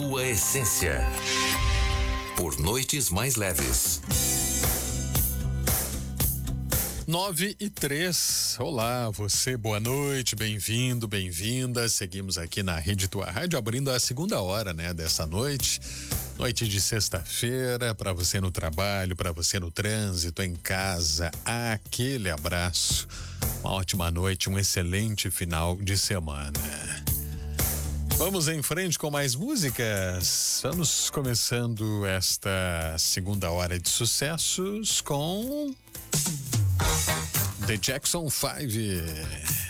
sua essência. Por noites mais leves. 9:03. Olá, você, boa noite, bem-vindo, bem-vinda. Seguimos aqui na Rede Tua Rádio, abrindo a segunda hora, dessa noite. Noite de sexta-feira, para você no trabalho, para você no trânsito, em casa. Aquele abraço. Uma ótima noite, um excelente final de semana. Vamos em frente com mais músicas. Vamos começando esta segunda hora de sucessos com The Jackson 5.